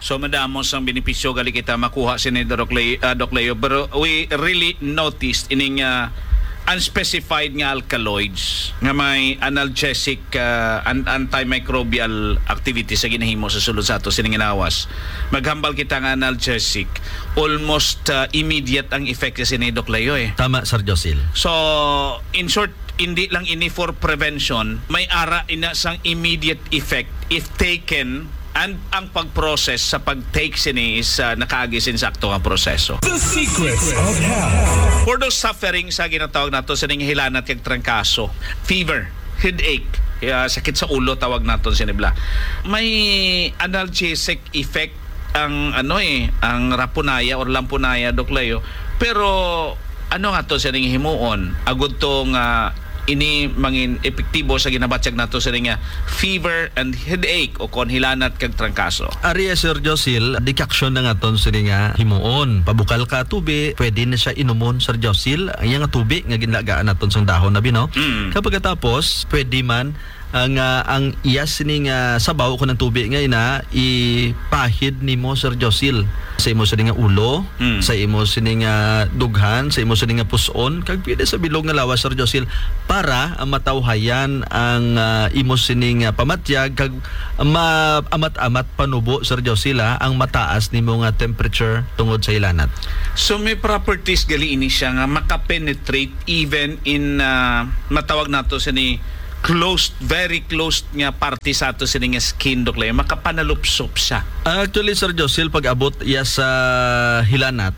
So madamos ang benepisyo gali kita makuha si Doc Leo, pero we really noticed ining unspecified nga alkaloids nga may analgesic and antimicrobial activity sa ginahimo sa sulod sa ato sining ginawas. Maghambal kita nga analgesic, almost immediate ang effect sa ni Doc Leo eh. Tama, Sir Josil. So in short, hindi lang ini for prevention, may ara ina sang immediate effect if taken, and ang pag-process sa pag-take sini is nakaagi sinsakto ang proseso. The secrets of health. For those suffering sa ginatawag nato sa ning hilanat kag trangkaso, fever, headache, sakit sa ulo tawag naton sinibla. May analgesic effect ang ang rapunaya or lampunaya, Doc Leo. Pero ano nga to sa ning himuon? Agud tong ini mangin epektibo sa ginabatyag nato sa nga fever and headache o kon hilanat kag trangkaso. Ariya, Sir Josil, decaction na nga ton sa nga himuon. Pabukal ka tubi, pwede na siya inumon, Sir Josil. Ang nga tubi nga ginlagaan naton sa dahon na bino. Kapag tapos, pwede man ang iyas ning sabaw ko ng tubig nga ina ipahid nimo, Sir Josil, sa imo sining ulo, sa imo sining dughan, sa imo sining puson, kag pwede sa bilog nga lawas, Sir Josil, para matawhayan ang imo sining pamatyag kag amat-amat panubo, Sir Josil, ang mataas nimo nga temperature tungod sa ilanat. So may properties gali ini siya nga makapenetrate even in matawag nato sa ni closed, very closed nga parte sa ato sining skin, Doc Leo, makapanalupsop siya. Actually, Sir Josil, pag abot iya sa hilanat,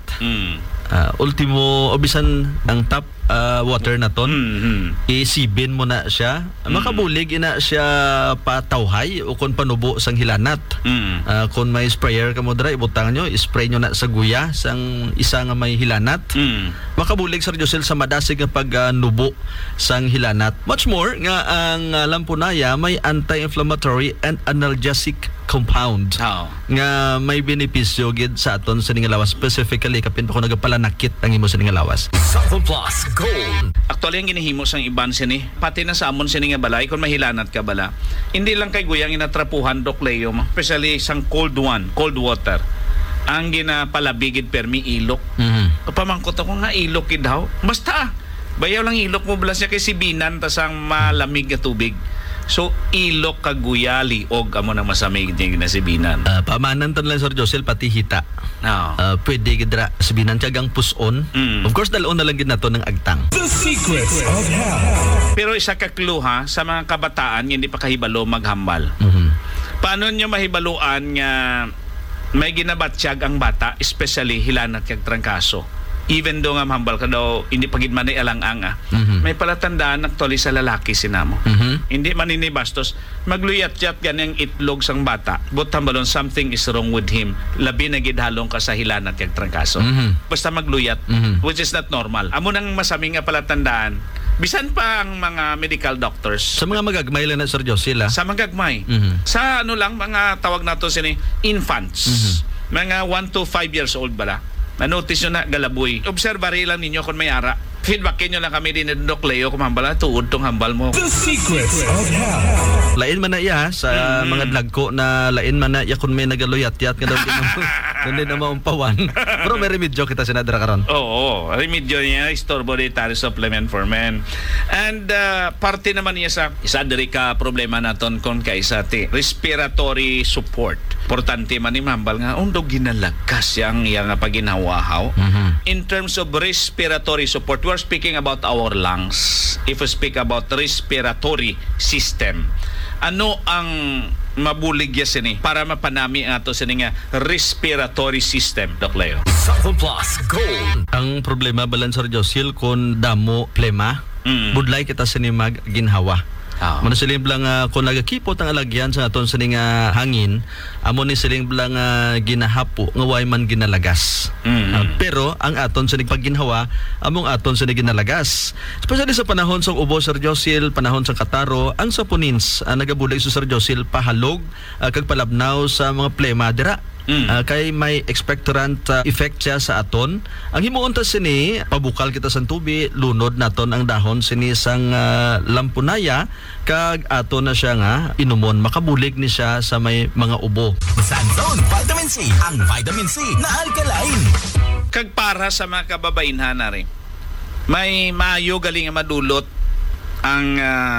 ultimo obisan ang tap water na ton, isibin mo na siya, makabulig ina siya patawhay o kon panubo sang hilanat. Kung may sprayer ka mo dira, ibutang nyo, spray nyo na sa guya sang isa nga may hilanat. Makabulig, Sir Josil, sa madasig nga pagnubo sang hilanat. Much more nga ang lampunaya may anti-inflammatory and analgesic compound nga may benepisyo gid sa aton sa ning lawas, specifically kapin pa ko nagapalanakit ang imo sa ning lawas. Southern Plus Gold. Actually, ang ginihimo sang iban sini, pati na sa amon sini nga balay, kung mahilanat ka bala, hindi lang kay guyang inatrapuhan, Doc Leo, especially sang cold water. Ang ginapalabigid permi ilok. Pamangkot ako nga ilok gid daw. Basta bayaw lang ilok mo bala siya kay sibinan tas ang malamig nga tubig. So ilok kaguyali og amo nang masamig din ginasibinan. Pamanan tan lang, Sir Josil, pati hita. No. Pwede gidra sabinan tiyagang puson. Of course, dalon na lang gid nato ng agtang. The secrets of health. Pero isa ka clue ha, sa mga kabataan nga hindi pa kahibalo maghambal. Paano nyo mahibaluan nga may ginabatsyag ang bata, especially hilanat kag trangkaso? Even do nga mahambal ka daw, hindi pagid man ay alang-anga. May palatandaan actually sa lalaki sinamo. Hindi man bastos, magluyat-yat ganang itlog sang bata. But hambalon, something is wrong with him. Labi na gidhalong ka sa hilanat kag trangkaso. Basta magluyat, which is not normal. Amo nang masaming nga palatandaan. Bisan pa ang mga medical doctors. Sa mga magagmay lang na, Sir Josil, Sa magagmay. Sa lang, mga tawag nato sini infants. Mga 1 to 5 years old bala. Na-notice nyo na galaboy. Observary lang ninyo kung may ara. Feedbackin nyo lang kami din ng Doc Leo kung hambal na tuod tong hambal mo. The secrets of health. lain man na iya sa mga dlagko na lain man na iya kung may nagaluyat-yat nga daw din na maumpawan. Pero may remedyo kita sinadra karon. Oo, remedyo niya, istorbo dietary supplement for men. And parte naman niya sa isa diri ka problema naton kon kaysa ti respiratory support. Importante man ni mambal nga undog ginalagas yang iya nga paginawahaw. In terms of respiratory support, we're speaking about our lungs. If we speak about respiratory system, ano ang mabuligya sini para mapanami ang ato sini nga respiratory system, Doc Leo? Southern Plus Gold. Ang problema balan Sir Josil kon damo plema, budlay kita sini mag ginhawa. Muna siling blang kung nagakipot ang alagyan sa aton sining hangin, amo ni siling blang ginahapo nga way man ginalagas. Pero ang aton sining pagginhawa, among aton sining ginalagas. Especially sa panahon sa ubo, Sir Josil, panahon sa kataro, ang saponins nagabulig sa Sir Josil pahalog kag palabnaw sa mga plema dira. Kay may expectorant effect siya sa aton. Ang himuon ta sini, pabukal kita sa tubi, lunod naton ang dahon sini sang lampunaya, kag ato na siya nga inumon, makabulig ni siya sa may mga ubo. Sanzone Vitamin C, ang vitamin C na alkaline. Kag para sa mga kababainhan na rin, may maayo galing nga madulot ang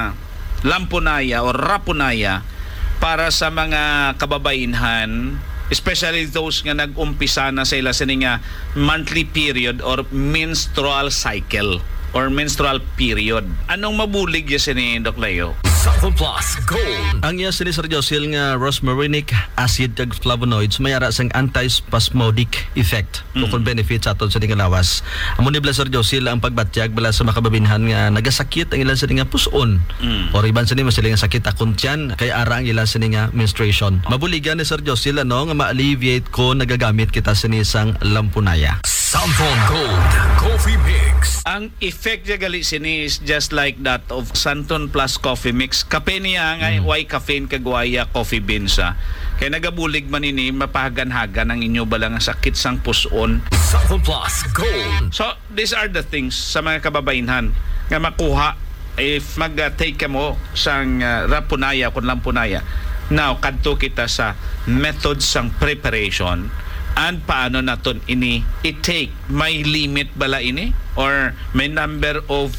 lampunaya o rapunaya para sa mga kababainhan, especially those nga nag-umpisa na sa ila sini nga monthly period or menstrual cycle or menstrual period. Anong mabulig ya sini, Doc Leo? Sulfur Plus Gold. Ang iya sini Sir Josil nga rosmarinic acid kag flavonoids mayara sang antispasmodic effect kung benefit sa aton sa nga lawas. Amo ni Sir Josil ang pagbatyag bala sa makababinhan nga nagasakit ang ilan sa nga puson or iban sa mas nga sakit akon tiyan kay ara ang ilan sa nga menstruation. Mabuligan ni Sir Josil nga ma-alleviate ko nagagamit kita sa sang lampunaya. Sulfur Gold Coffee Mix. Ang effect niya gali sini is just like that of Santon Plus Coffee Mix. Kape niya nga why caffeine kagwaya coffee beans sa. Kaya nagabulig man ini mapahagan-hagan ang inyo balang sakit sang puson. Sulfur Plus Gold. So these are the things sa mga kababainhan nga makuha if mag-take ka mo sang rapunaya kung lampunaya. Now kadto kita sa methods sang preparation and paano naton ini i-take. May limit bala ini or may number of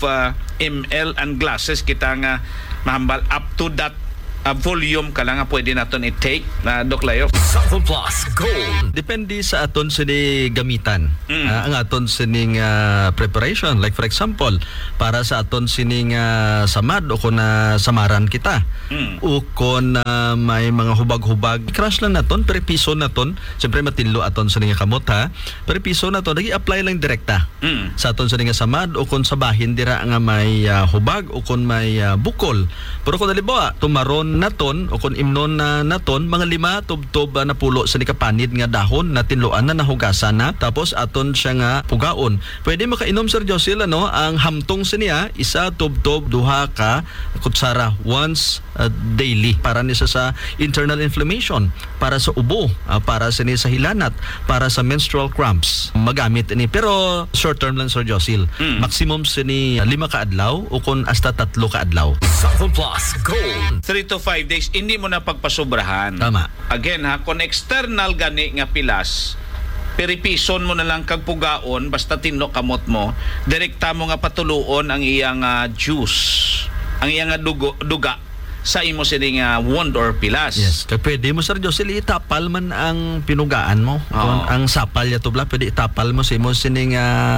ml and glasses kita nga mahambal up to that volume ka lang nga pwede naton i-take na Doc Leo. Sulfur Plus Gold. Depende sa aton sini gamitan. Ang aton sining preparation, like for example para sa aton sining samad o kung samaran kita o kung may mga hubag-hubag, crush lang naton, per piso naton, siyempre matinlo aton sining kamot ha, per piso naton nag-i-apply lang direkta sa aton sining samad o kung sa bahin dira nga may hubag o kung may bukol. Pero kung halimbawa tumaron naton o kung imnon na naton, mga 5 tubtob na pulo sa nikapanid nga dahon na tinluan na nahugasan na, tapos aton siya nga pugaon. Pwede makainom Sir Josil ang hamtong sa niya, 1 tubtob 2 ka kutsara once daily para ni sa internal inflammation, para sa ubo, para sa ni sa hilanat, para sa menstrual cramps. Magamit ni pero short term lang Sir Josil. Maximum sa ni 5 ka adlaw o kung hasta 3 ka adlaw. Sulfur Plus Gold. 3 to 5 days, hindi mo na pagpasobrahan. Tama. Again ha, kung external gani nga pilas, piripison mo na lang kag pugaon, basta tinlo kamot mo, direkta mo nga patuluon ang iyang juice, ang iyang duga sa imo sining wound or pilas. Yes. Kaya pwede mo Sir Josil itapal man ang pinugaan mo. Kung ang sapal ya tubla, pwede itapal mo sa imo sining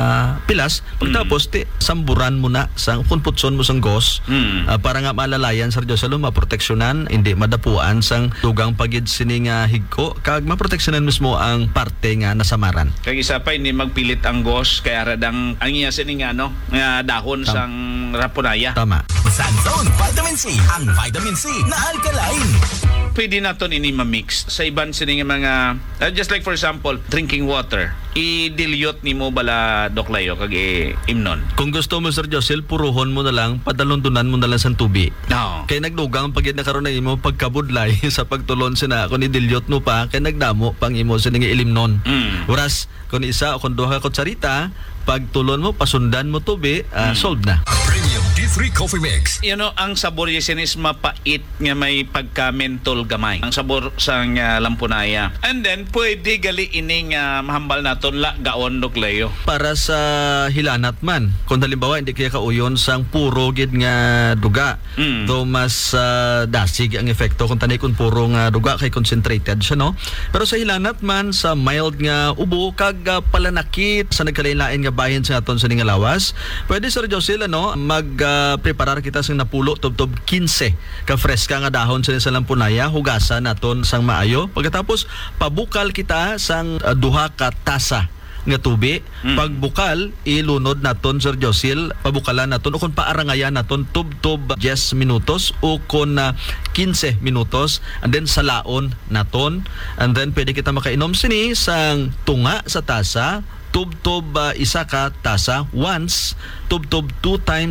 pilas. Pagtapos samburan mo na sa kung putson mo sang gos para nga malalayan Sir Josil, maproteksyonan, hindi madapuan sang dugang pagid sining higko, kag maproteksyonan mismo ang parte nga nasamaran. Kag isa pa hindi magpilit ang gos kaya radang ang iya sining nga dahon sang rapunaya. Tama. Sanzone Vitamin C, ang vitamin C na alkaline. Pwede naton ini ma-mix sa iban sining mga just like for example drinking water, i-dilute nimo bala Doc Leo kag imnon. Kung gusto mo Sir Josil, puruhon mo na lang, padalondunan mo na lang sa tubi. No. Kay nagdugang pagid na karon na imo pagkabudlay sa pagtulon sina kung i-dilute mo pa kay nagdamo pang imo sa nga ilimnon. Whereas kung isa o kung 2 ka kutsarita, pagtulon mo pasundan mo tubi, solved na. Premium D3 Coffee Mix. You know, ang sabor yasin is mapait nga may pagka-mentol gamay. Ang sabor sa lampunaya. And then, pwede gali ining mahambal naton la gaon Doc Leo. Para sa hilanat man, kung halimbawa hindi kaya kauyon sang puro gid nga duga, though mas dasig ang epekto kung tanay kung puro nga duga kay concentrated siya, no? Pero sa hilanat man, sa mild nga ubo kag palanakit sa nagkalain-lain nga bahin sa aton sa nga lawas, pwede Sir Josil mag-preparar kita sang napulo tubtob 15 ka freska nga dahon sa lampunaya, hugasan naton sang maayo. Pagkatapos pabukal kita sang 2 ka tasa nga tubi. Pagbukal, ilunod naton Sir Josil, pabukalan naton o kung paarangayan naton tubtob 10 minutos o kung 15 minutos, and then salaon naton, and then pwede kita makainom sini sang tunga sa tasa, tubtob 1 ka tasa once, tubtob 2 times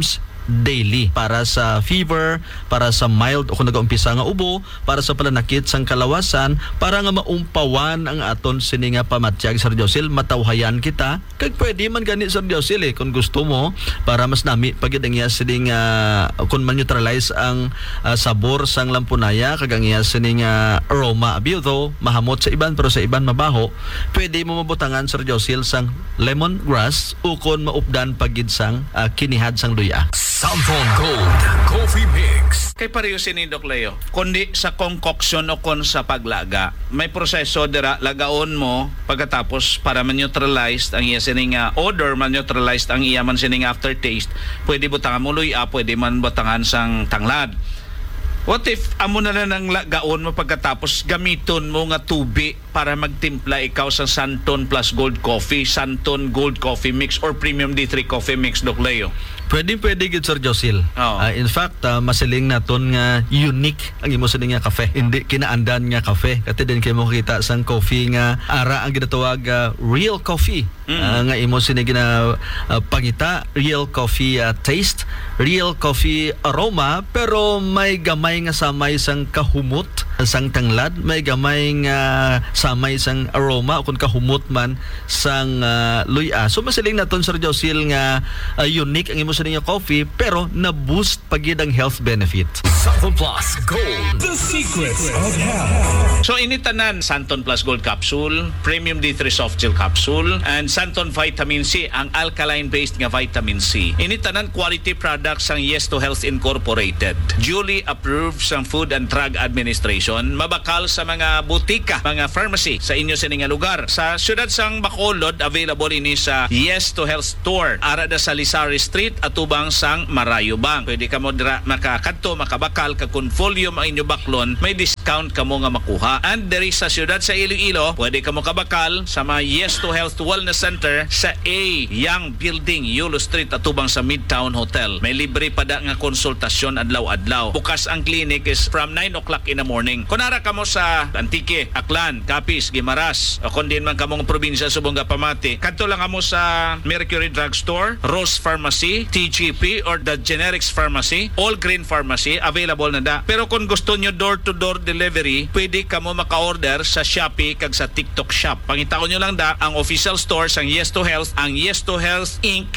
daily para sa fever, para sa mild o kung nag-umpisa nga ubo, para sa pananakit sang kalawasan, para nga maumpawan ang aton sini nga pamatyag, Sir Josil, matawhayan kita kag pwede man gani, Sir Josil, kung gusto mo para mas nami pagid ang iya sini nga kung man-neutralize ang sabor sang lampunaya kag ang iya sini nga aroma abito mahamot sa iban pero sa iban mabaho, pwede mo mabutangan, Sir Josil, sang lemongrass o kung maupdan pagid sang kinihad sang luya. Samphon Gold Coffee Mix. Kay pareho si ni Doc Leo, kundi sa concoction o kon sa paglaga, may proseso dira lagaon mo pagkatapos para man-neutralize ang iya sining odor, man-neutralize ang iya man sining aftertaste. Pwede butangan mo luya, pwede man butangan sang tanglad. What if amo na ng lagaon mo pagkatapos gamiton mo nga tubi para magtimpla ikaw sa Santon Plus Gold Coffee, Santon Gold Coffee Mix or Premium D3 Coffee Mix, Doc Leo? Pwede gid, Sir Josil. Oo. In fact, masiling naton nga unique ang imo sining nga kafe. Hindi kinaandan nga kafe. Kati din kay mo kita sang coffee nga ara ang ginatawag real coffee. Nga imo sining gina pangita, real coffee taste, real coffee aroma, pero may gamay nga samay sang kahumot sang tanglad, may gamay nga samay sang aroma kung kahumot man sang luya. So masiling naton, Sir Josil, nga unique ang imo sa niya coffee pero na-boost pagid ang health benefit. Samphon Plus Gold. The secrets of health. So initanan Santon Plus Gold Capsule, Premium D3 Soft Gel Capsule, and Santon Vitamin C, ang alkaline-based nga vitamin C. Initanan quality products ang Yes to Health Incorporated. Duly approved sa Food and Drug Administration, mabakal sa mga butika, mga pharmacy sa inyo sa nga lugar. Sa siyudad sang Bacolod, available ini sa Yes to Health Store, ara da sa Lisari Street, atubang sang Marayubang. Pwede ka mo dira makakadto, makabakal ka kung volume ang inyo baklon, may discount ka mo nga makuha. And there is sa siyudad sa Iloilo, pwede ka mo kabakal sa mga Yes to Health Wellness Center sa A Young Building, Yulo Street, atubang sa Midtown Hotel. May libre pa da nga konsultasyon adlaw-adlaw. Bukas ang clinic is from 9 o'clock in the morning. Kunara ka mo sa Antique, Aklan, Capiz, Guimaras, o kung din man ka mong probinsya subong Pamati, kadto lang ka mo sa Mercury Drugstore, Rose Pharmacy, TGP or the Generics Pharmacy, All Green Pharmacy, available na da. Pero kung gusto nyo door-to-door delivery, pwede ka mo maka-order sa Shopee kag sa TikTok Shop. Pangitaon nyo lang da ang official store sang Yes to Health, ang Yes to Health Inc.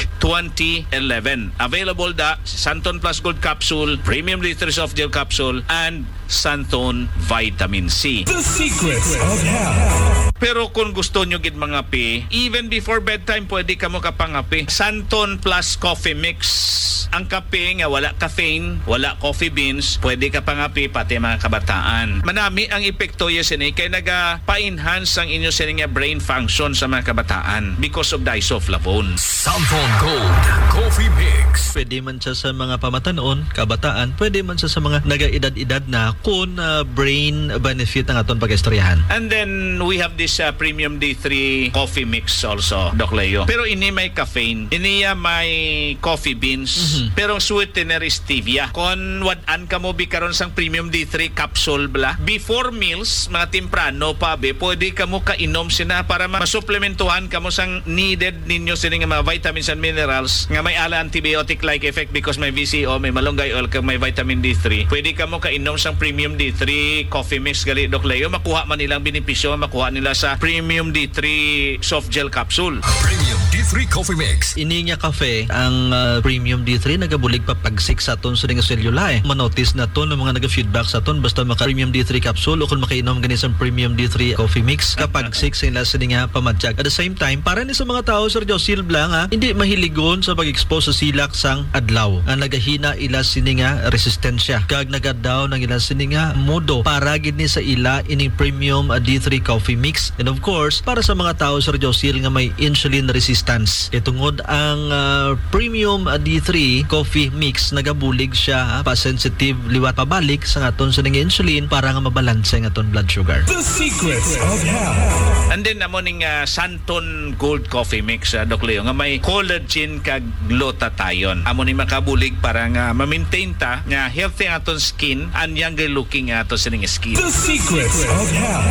2011. Available da sa Santon Plus Gold Capsule, Premium D3 Soft Gel Capsule, and Santon Vitamin C. The secrets of health. Pero kung gusto nyo gid mga pi, even before bedtime, pwede ka mo kapangapi. Santon Plus Coffee Mix. Ang kape nga wala caffeine, wala coffee beans, pwede ka pangapi pati mga kabataan. Manami ang epekto yasin kay naga-pa-enhance ang inyo sining brain function sa mga kabataan because of the isoflavone. Samphon Gold Coffee Mix. Pwede man siya sa mga pamatanon, kabataan, pwede man siya sa mga naga-edad-edad na kung brain benefit ang aton pag-istoryahan. And then we have this Premium D3 Coffee Mix also, Doc Leo. Pero ini may caffeine, ini may coffee beans, pero sweetener is stevia. Kung wadan ka mo bikaron sang Premium D3 capsule bla, before meals, mga temprano pa be, pwede ka mo kainom sina para masuplementuhan ka mo sang needed ninyo sining mga vitamins and minerals nga may ala antibiotic like effect because may VCO, may malunggay oil, kag may vitamin D3. Pwede ka mo kainom sang Premium D3 Coffee Mix gali, Doc Leo. Makuha man nilang benepisyo, makuha nila sa Premium D3 Soft Gel Capsule. Premium D3 Coffee Mix. Ini nga kafe, ang Premium D3 nagabulig pa pagsik sa aton sa nga selula Manotice na to ng mga naga-feedback sa aton basta maka Premium D3 capsule o kung makainom ganis ang Premium D3 Coffee Mix kapag 6 sila sa nga pamadjag. At the same time, para ni sa mga tao, Sir Josil Blang, hindi mahiligon sa pag-expose sa silak sang adlaw. Ang nagahina ila sini nga resistensya. Kag nagadaw ng ila sini nga modo para gid ni sa ila ining Premium D3 Coffee Mix. And of course, para sa mga tao, Sir Josil, nga may insulin resistance. Itungod ang Premium D3 Coffee Mix, nagabulig siya pa-sensitive liwat pabalik sa aton sa nga insulin para nga mabalanse ang aton blood sugar. The secrets of health. And then amo ning Santon Gold Coffee Mix, Doc Leo, nga may collagen kag glutathione. Amo ni makabulig para nga ma-maintain ta nga healthy ang aton skin and younger looking aton sa skin. The secrets of health.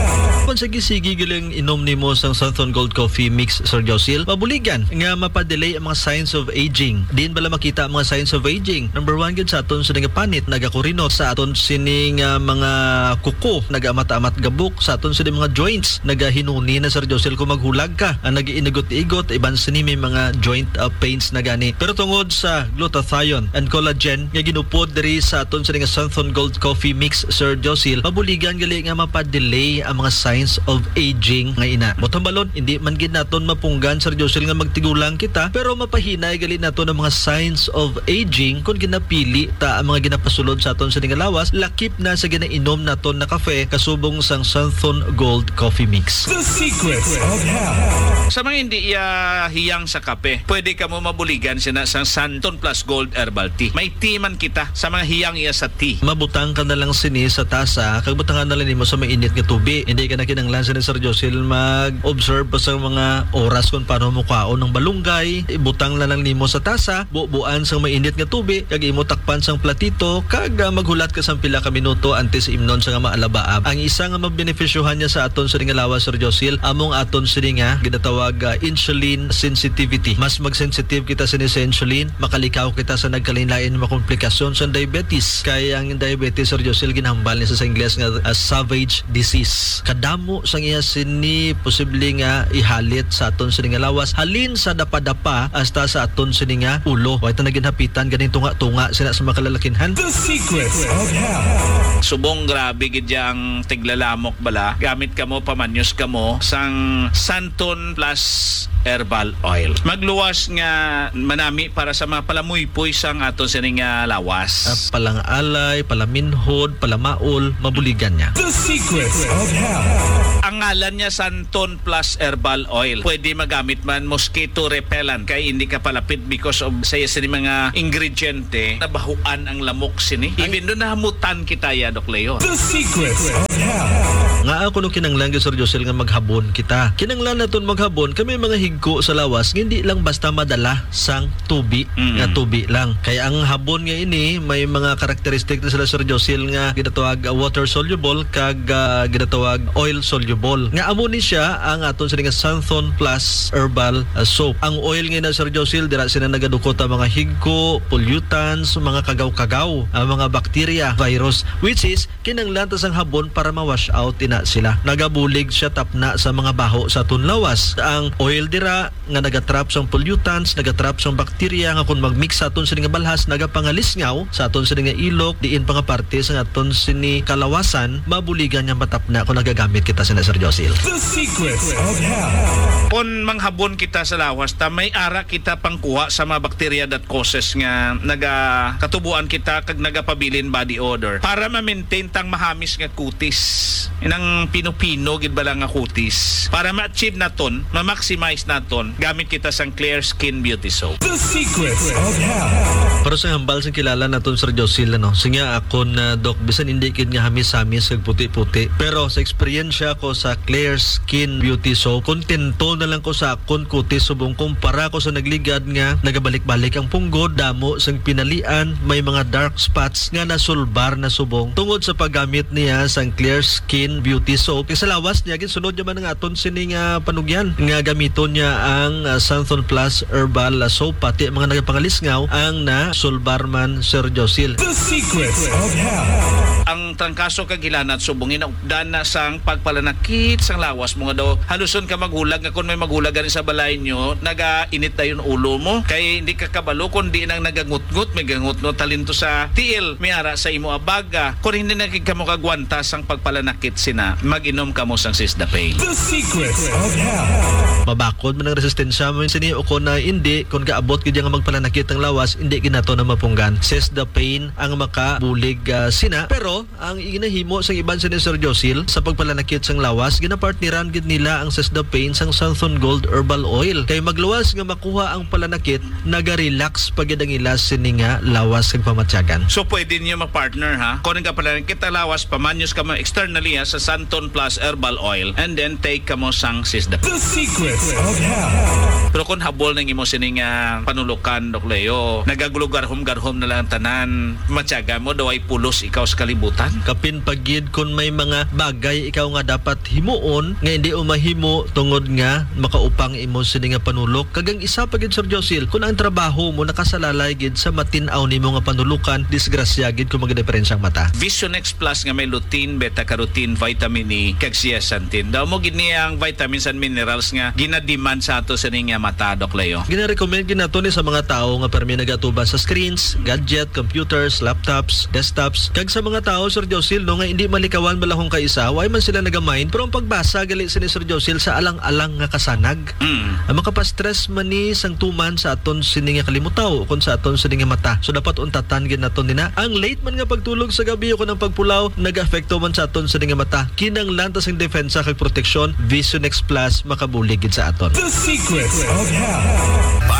Kung sige giling inom nimo sang Santon Gold Coffee Mix, Sir Josil, mabuligan nga mapadelay ang mga signs of aging. Diin bala makita ang mga signs of aging. Number 1 gid sa aton sining panit, nagakurinot sa aton sining mga kuko, nagamata-amat gabuk sa aton sining mga joints, nagahinuni na, Sir Josil, kung maghulag ka, nagiinigot-igot, iban sini may mga joint pains na gani. Pero tungod sa glutathione and collagen nga ginupod diri sa aton sining Santon Gold Coffee Mix, Sir Josil, mabuligan gali nga mapadelay ang mga signs of aging nga ina. Botong balon, hindi man gid naton mapunggan, Sir Josil, nga magtigulang kita, pero mapahinay gali naton ang mga signs of aging kung ginapili ta ang mga ginapasulod sa aton sining lawas, lakip na sa ginainom naton na kafe kasubong sang Santon Gold Coffee Mix. The secrets of health. Sa mga hindi hiyang sa kape, pwede ka mo mabuligan sina sa Santon Plus Gold Herbal Tea. May tea man kita sa mga hiyang iya sa tea. Mabutang ka na lang sini sa tasa, kag butangan na lang nimo sa mainit nga tubig. Hindi ka na kinanglan sa Sir Josil mag-observe pa sa mga oras kung paano mo kaon ng balunggay. Ibutang na lang nimo sa tasa, bubuan sa mainit nga tubig, kag imo takpan sang platito, kag maghulat ka sang pila ka minuto antes imnon sa nga maalabaab. Ang isa nga mabenepisyohan niya sa aton sa nga lawas, Sir Josil, among aton sa nga ginatawag insulin sensitivity. Mas mag-sensitive kita sa insulin, makalikaw kita sa nagkalain-lain mga komplikasyon sa diabetes. Kaya ang diabetes, Sir Josil, ginahambal niya sa Ingles nga savage disease. Kadamo sang iya sini posible nga ihalit sa aton sa nga lawas, halin sa dapa-dapa hasta sa aton sa nga ulo. Wa ita naginhapitan ganing tunga-tunga sina sa makalalakinhan. The secrets of health. Subong grabe gid yang tiglalamok bala. Gamit kamo, pamanyos kamo sang Santon Plus Herbal Oil. Magluwas nga manami para sa mga palamuypoy sang aton sining lawas. Palang alay, palaminhod, palamaol, mabuligan niya. The secrets of health. Ang ngalan niya Santon Plus Herbal Oil. Pwede magamit man mosquito repellent kay hindi ka palapit because of sa sini mga ingrediente nabahuan ang lamok sini. Even doon nahamutan kita ya, Dok Leo. The secrets of health. Nga ako nung kinanglan, Sir Josil, nga maghabon kita. Kinanglan naton maghabon, kami mga higko sa lawas, hindi lang basta madala sang tubi, nga tubi lang. Kaya ang habon nga ini, may mga karakteristik na sila, Sir Josil, nga ginatawag water soluble, kag ginatawag oil soluble. Nga amo ni siya ang aton sa nga Santon Plus Herbal Soap. Ang oil nga na, Sir Josil, dira sila nagadukot ang mga higko, pollutants, mga kagaw-kagaw, ang mga bacteria, virus, which is kinanglan tas ang habon para ma-wash out ina sila. Nagabulig siya tapna sa mga baho sa aton lawas. Ang oil dira nga nagatrap sang pollutants, nagatrap sang bacteria nga kung magmix sa aton sini nga balhas nagapangalisngaw sa aton sini nga ilok, diin pa nga parte sa aton sini kalawasan, mabuligan niya matapna kung nagagamit kita sa Sir Josil. The secrets of health. Kung manghabon kita sa lawas, ta may ara kita pangkuha sa mga bacteria that causes nga nagakatubuan kita kag nagapabilin body odor para ma-maintain tang mahamis nga kutis. Inang pino-pino gid bala nga kutis. Para ma-achieve naton, ma-maximize naton, gamit kita sang Clear Skin Beauty Soap. The secrets of health. Pero sa hambal sa kilala naton, Sir Josil, sige ako na Doc, bisan hindi kid nga hamis-hamis kag puti-puti. Pero sa eksperyensya ko sa Clear Skin Beauty Soap, kontento na lang ko sa akon kutis subong kumpara ko sa nagligad nga nagabalik-balik ang punggod, damo sang pinalian, may mga dark spots nga nasulbar na subong tungod sa paggamit niya sang Clear Skin Beauty Soap. Sa lawas niya ginsunod naman nga aton sini nga panugyan nga gamiton niya ang Santon Plus Herbal Soap, pati mga nagapangalisngaw ang na sulbarman, Sir Josil. The secrets of health. Ang trangkaso kag hilanat subong inaugdan na sang pagpalanakit sang lawas mo nga daw haluson ka maghulag nga kung may maghulagan sa balay nyo nagainit na yun ulo mo kay hindi ka kabalo kung di nang nagangut-ngut may gangut-ngut talento sa tiil may ara sa imo abaga kung hindi nakig ka mo kagwanta sang pagpalanakit sina mag-inom ka mo sang Sisdapane. The secrets of health. Mabakod man ang resistensya mo sini o kung na hindi kung kaabot kid nga magpalanakit ang lawas hindi ginato na mapunggan. Sisdapane ang makabulig sina, pero ang inahimo sang iban sa ni Sir Josil sa pagpalanakit sang lawas ginapartneran gid nila ang Sisdapane sang Santon Gold Herbal Oil kay magluwas nga makuha ang palanakit naga-relax pagid ang ilas sini nga lawas kag pamatyagan. So pwede niyo ma-partner ha. Kung nga pala kita lawas pamanyos ka mo externally ha, sa Santon Plus Herbal Oil and then take ka mo sang Sisdapane. The secrets of health. Pero kung habol nang imo sining panulukan, Dok Leo, nagagulugarhom-garhom na lang tanan, matyaga mo daw ay pulos ikaw sa kalibutan. Kapin pagid kung may mga bagay ikaw nga dapat himuon nga hindi umahimo tungod nga makaupang imo sini nga panulok. Kagang isa pa gid Sir Josil, kung ang trabaho mo nakasalalay gid sa matin-aw nimo nga panulukan, disgrasya gid kung magdiferensya ang mata. Vision X Plus nga may lutein, beta-carotene, vitamin E, kag zeaxanthin. Daw mo gid niya ang vitamins and minerals nga ginademand sa ato sa nga mata, Dok Leo. Gina-recommend ginato ni sa mga tao nga permi nagatuban sa screens, gadget, computers, laptops, desktops. Kag sa mga tao Sir Josil no nga hindi malikawan balahong kaisa, way man sila nagamain, pero ang pagbasa gali sini Sir Josil sa alang-alang nga kasanag. Ang makapastress man ni sang tuman sa aton sini nga kalimutaw kung sa aton sini nga mata. So dapat untatan gid naton nina. Ang late man nga pagtulog sa gabi o ng pagpulaw nag-apekto man sa aton sini nga mata. Kinanglan ta sang depensa kag proteksyon, Vision X Plus makabulig gid sa aton. The Secret of Health.